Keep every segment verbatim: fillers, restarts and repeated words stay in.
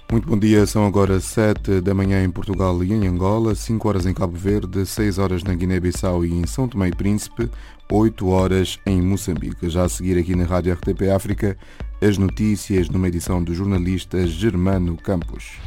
Muito bom dia, são agora sete da manhã em Portugal e em Angola, cinco horas em Cabo Verde, seis horas na Guiné-Bissau e em São Tomé e Príncipe, oito horas em Moçambique. Já a seguir aqui na Rádio R T P África, as notícias numa edição do jornalista Germano Campos.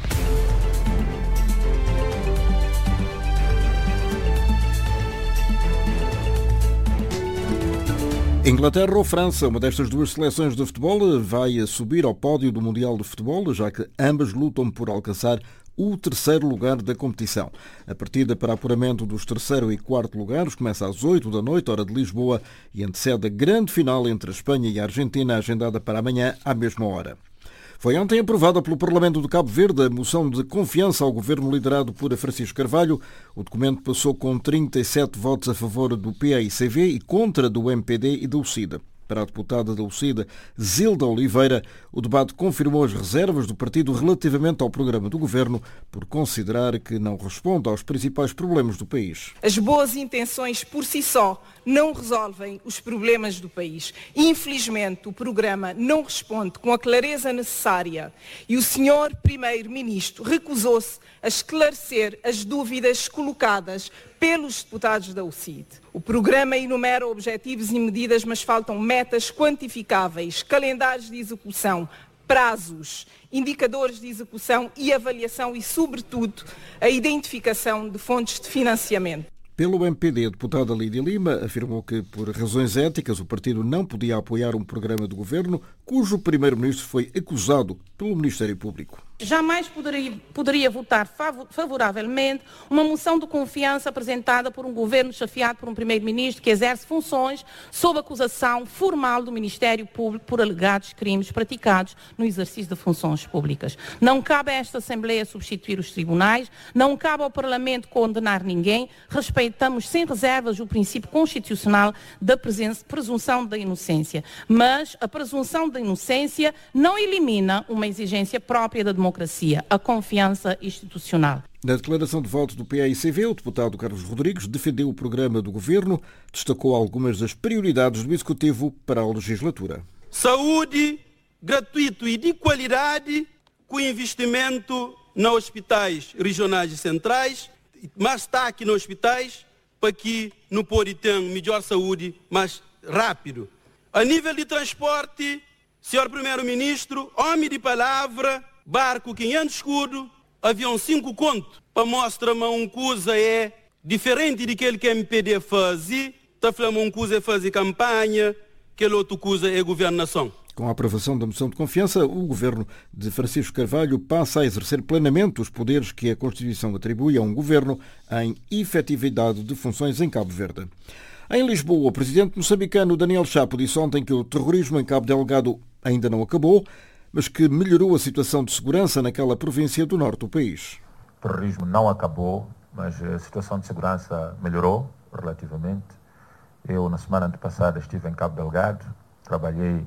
Inglaterra ou França, uma destas duas seleções de futebol, vai subir ao pódio do Mundial de Futebol, já que ambas lutam por alcançar o terceiro lugar da competição. A partida para apuramento dos terceiro e quarto lugares começa às oito da noite, hora de Lisboa, e antecede a grande final entre a Espanha e a Argentina, agendada para amanhã à mesma hora. Foi ontem aprovada pelo Parlamento de Cabo Verde a moção de confiança ao governo liderado por Francisco Carvalho. O documento passou com trinta e sete votos a favor do P A I C V e contra do M P D e da U C I D. Para a deputada da U C I D, Zilda Oliveira, o debate confirmou as reservas do partido relativamente ao programa do governo, por considerar que não responde aos principais problemas do país. As boas intenções por si só não resolvem os problemas do país. Infelizmente, o programa não responde com a clareza necessária e o senhor Primeiro-Ministro recusou-se a esclarecer as dúvidas colocadas pelos deputados da U C I D. O programa enumera objetivos e medidas, mas faltam metas quantificáveis, calendários de execução, prazos, indicadores de execução e avaliação e, sobretudo, a identificação de fontes de financiamento. Pelo M P D, a deputada Lídia Lima afirmou que, por razões éticas, o partido não podia apoiar um programa do governo cujo primeiro-ministro foi acusado pelo Ministério Público. Jamais poderia, poderia votar favoravelmente uma moção de confiança apresentada por um governo chefiado por um primeiro-ministro que exerce funções sob acusação formal do Ministério Público por alegados crimes praticados no exercício de funções públicas. Não cabe a esta Assembleia substituir os tribunais, não cabe ao Parlamento condenar ninguém, respeitamos sem reservas o princípio constitucional da presunção da inocência, mas a presunção da inocência não elimina uma exigência própria da democracia, a confiança institucional. Na declaração de voto do P A I C V, o deputado Carlos Rodrigues defendeu o programa do governo, destacou algumas das prioridades do Executivo para a legislatura. Saúde gratuito e de qualidade, com investimento nos hospitais regionais e centrais, mais destaque nos hospitais, para que não pode ter melhor saúde mais rápido. A nível de transporte, senhor Primeiro-Ministro, homem de palavra, barco quinhentos escudo, avião cinco conto, para mostrar que uma coisa é diferente daquele que a M P D faz, está falando uma coisa é fazer campanha, que outra coisa é governação. Com a aprovação da moção de confiança, o governo de Francisco Carvalho passa a exercer plenamente os poderes que a Constituição atribui a um governo em efetividade de funções em Cabo Verde. Em Lisboa, o presidente moçambicano Daniel Chapo disse ontem que o terrorismo em Cabo Delgado ainda não acabou, mas que melhorou a situação de segurança naquela província do norte do país. O terrorismo não acabou, mas a situação de segurança melhorou relativamente. Eu, na semana antepassada, estive em Cabo Delgado, trabalhei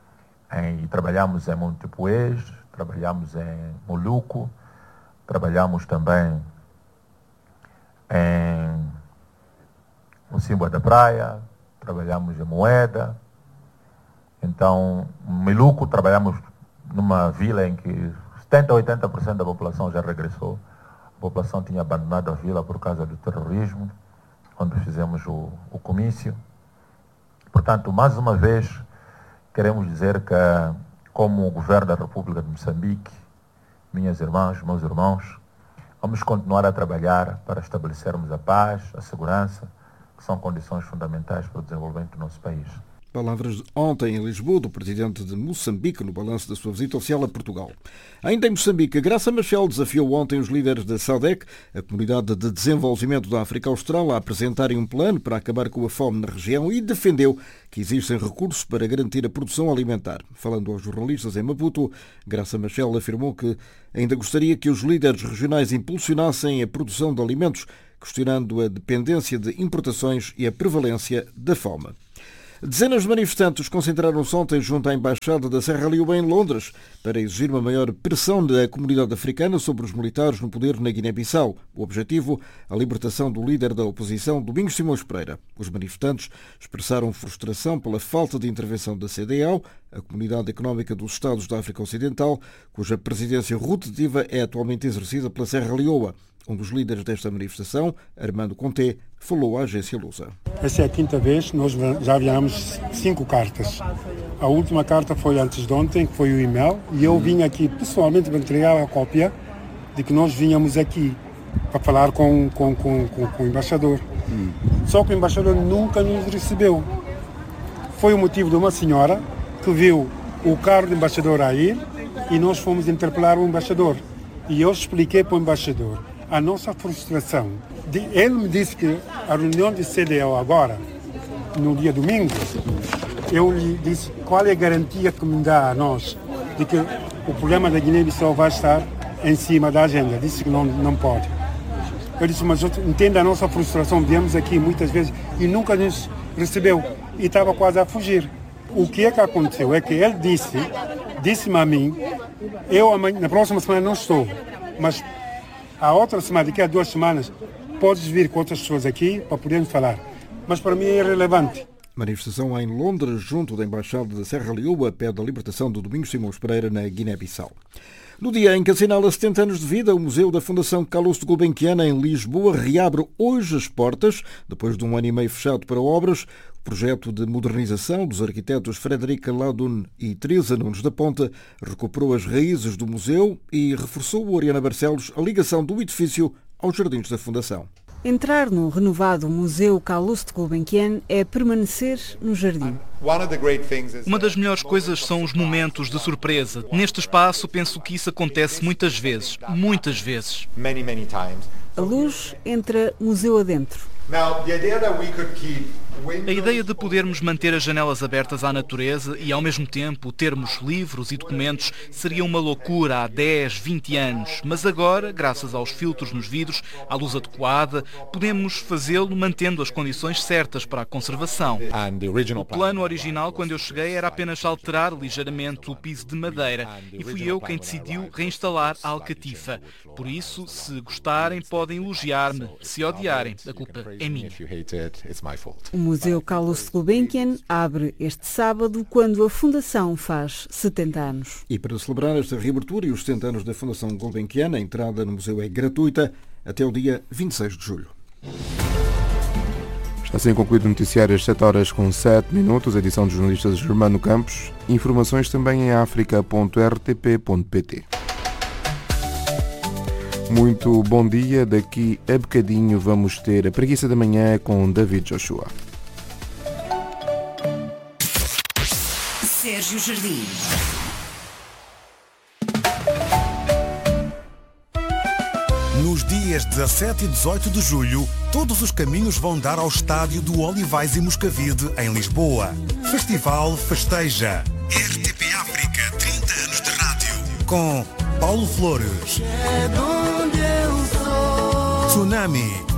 em, trabalhamos em Montepuez, trabalhamos em Moluco, trabalhamos também em Mocimboa da Praia, trabalhamos em Moeda. Então, em Moluco, trabalhamos numa vila em que setenta a oitenta por cento da população já regressou. A população tinha abandonado a vila por causa do terrorismo, onde fizemos o, o comício. Portanto, mais uma vez, queremos dizer que, como o governo da República de Moçambique, minhas irmãs, meus irmãos, vamos continuar a trabalhar para estabelecermos a paz, a segurança, que são condições fundamentais para o desenvolvimento do nosso país. Palavras de ontem em Lisboa do presidente de Moçambique no balanço da sua visita oficial a Portugal. Ainda em Moçambique, Graça Machel desafiou ontem os líderes da SADC, a Comunidade de Desenvolvimento da África Austral, a apresentarem um plano para acabar com a fome na região e defendeu que existem recursos para garantir a produção alimentar. Falando aos jornalistas em Maputo, Graça Machel afirmou que ainda gostaria que os líderes regionais impulsionassem a produção de alimentos, questionando a dependência de importações e a prevalência da fome. Dezenas de manifestantes concentraram-se ontem junto à Embaixada da Serra Leoa em Londres para exigir uma maior pressão da comunidade africana sobre os militares no poder na Guiné-Bissau. O objetivo, a libertação do líder da oposição, Domingos Simões Pereira. Os manifestantes expressaram frustração pela falta de intervenção da C D A O, a Comunidade Económica dos Estados da África Ocidental, cuja presidência rotativa é atualmente exercida pela Serra Leoa. Um dos líderes desta manifestação, Armando Conté, falou à agência Lusa. Essa é a quinta vez, nós já enviamos cinco cartas. A última carta foi antes de ontem, que foi o e-mail, e eu vim aqui pessoalmente para entregar a cópia de que nós vinhamos aqui para falar com, com, com, com, com o embaixador. Hum. Só que o embaixador nunca nos recebeu. Foi o motivo de uma senhora que viu o carro do embaixador a ir e nós fomos interpelar o embaixador. E eu expliquei para o embaixador a nossa frustração. Ele me disse que a reunião de C D A O agora, no dia domingo, eu lhe disse qual é a garantia que me dá a nós de que o problema da Guiné-Bissau vai estar em cima da agenda. Disse que não, não pode. Eu disse, mas entenda a nossa frustração, viemos aqui muitas vezes e nunca nos recebeu e estava quase a fugir. O que é que aconteceu? É que ele disse, disse-me a mim, eu na próxima semana não estou, mas a outra semana, daqui a duas semanas, podes vir com outras pessoas aqui para podermos falar. Mas para mim é irrelevante. Manifestação em Londres, junto da Embaixada da Serra Leoa, pede a libertação do Domingos Simões Pereira na Guiné-Bissau. No dia em que assinala setenta anos de vida, o Museu da Fundação Calouste Gulbenkian, em Lisboa, reabre hoje as portas, depois de um ano e meio fechado para obras. O projeto de modernização dos arquitetos Frederica Ladun e Teresa Nunes da Ponta recuperou as raízes do museu e reforçou, Oriana Barcelos, a ligação do edifício aos jardins da Fundação. Entrar no renovado Museu Calouste Gulbenkian é permanecer no jardim. Uma das melhores coisas são os momentos de surpresa. Neste espaço, penso que isso acontece muitas vezes. Muitas vezes. A luz entra museu adentro. A ideia de podermos manter as janelas abertas à natureza e, ao mesmo tempo, termos livros e documentos seria uma loucura há dez, vinte anos. Mas agora, graças aos filtros nos vidros, à luz adequada, podemos fazê-lo mantendo as condições certas para a conservação. O plano original, quando eu cheguei, era apenas alterar ligeiramente o piso de madeira e fui eu quem decidiu reinstalar a alcatifa. Por isso, se gostarem, podem elogiar-me. Se odiarem, a culpa é minha. O Museu Calouste Gulbenkian abre este sábado, quando a Fundação faz setenta anos. E para celebrar esta reabertura e os setenta anos da Fundação Gulbenkian, a entrada no museu é gratuita até o dia vinte e seis de julho. Está assim concluído o noticiário às sete horas com sete minutos, edição dos jornalistas Germano Campos. Informações também em africa ponto r t p ponto p t. Muito bom dia. Daqui a bocadinho vamos ter a Preguiça da Manhã com David Joshua. Sérgio Jardim. Nos dias dezassete e dezoito de julho, todos os caminhos vão dar ao estádio do Olivais e Moscavide, em Lisboa. Festival Festeja. R T P África, trinta anos de rádio. Com Paulo Flores, Tsunami,